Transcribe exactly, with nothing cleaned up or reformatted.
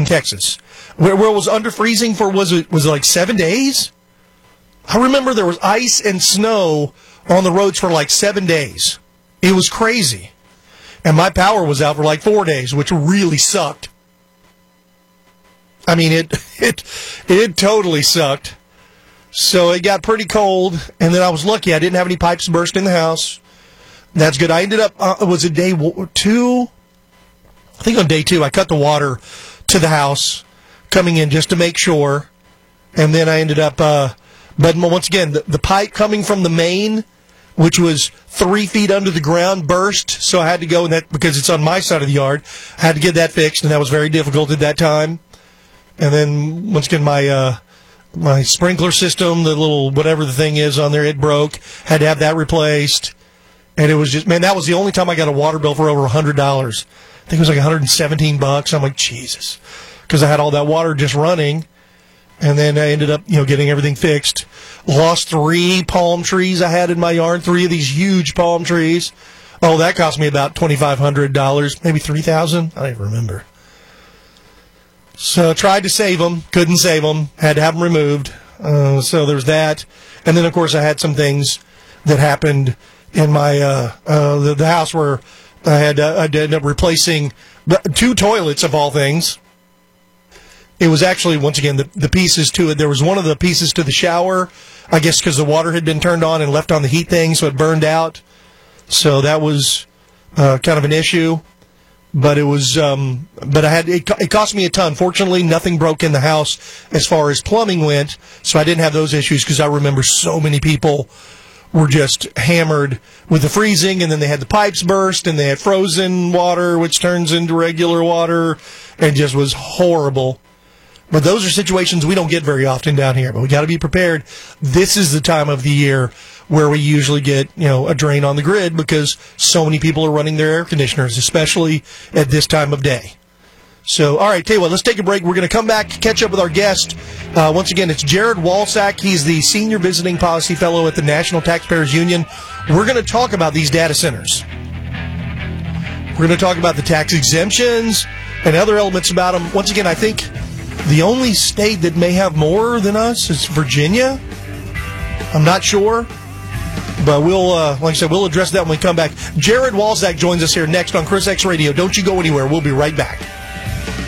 in Texas, where, where it was under freezing for, was it, was it like seven days? I remember there was ice and snow on the roads for like seven days. It was crazy. And my power was out for like four days, which really sucked. I mean, it it it totally sucked. So it got pretty cold, and then I was lucky. I didn't have any pipes burst in the house. That's good. I ended up, uh, it was a day two? I think on day two, I cut the water to the house coming in just to make sure. And then I ended up, uh, but once again, the, the pipe coming from the main, which was three feet under the ground, burst. So I had to go in that, because it's on my side of the yard, I had to get that fixed, and that was very difficult at that time. And then, once again, my uh, my sprinkler system, the little whatever the thing is on there, it broke. Had to have that replaced. And it was just, man, that was the only time I got a water bill for over one hundred dollars. I think it was like one hundred seventeen bucks. I'm like, Jesus. Because I had all that water just running. And then I ended up, you know, getting everything fixed. Lost three palm trees I had in my yard, three of these huge palm trees. Oh, that cost me about twenty-five hundred dollars, maybe three thousand dollars. I don't even remember. So tried to save them, couldn't save them, had to have them removed. Uh, so there's that. And then, of course, I had some things that happened in my uh, uh, the, the house where I had uh, I ended up replacing the, two toilets, of all things. It was actually, once again, the, the pieces to it. There was one of the pieces to the shower, I guess because the water had been turned on and left on the heat thing, so it burned out. So that was uh, kind of an issue. But it was, um, but I had, it, it cost me a ton. Fortunately, nothing broke in the house as far as plumbing went, so I didn't have those issues because I remember so many people were just hammered with the freezing, and then they had the pipes burst, and they had frozen water, which turns into regular water, and just was horrible. But those are situations we don't get very often down here, but we got to be prepared. This is the time of the year where we usually get, you know, a drain on the grid because so many people are running their air conditioners, especially at this time of day. So, all right, tell you what, let's take a break. We're going to come back, catch up with our guest. Uh, once again, it's Jared Walsack. He's the Senior Visiting Policy Fellow at the National Taxpayers Union. We're going to talk about these data centers. We're going to talk about the tax exemptions and other elements about them. Once again, I think the only state that may have more than us is Virginia. I'm not sure. But we'll, uh, like I said, we'll address that when we come back. Jared Walsack joins us here next on Chris X Radio. Don't you go anywhere. We'll be right back.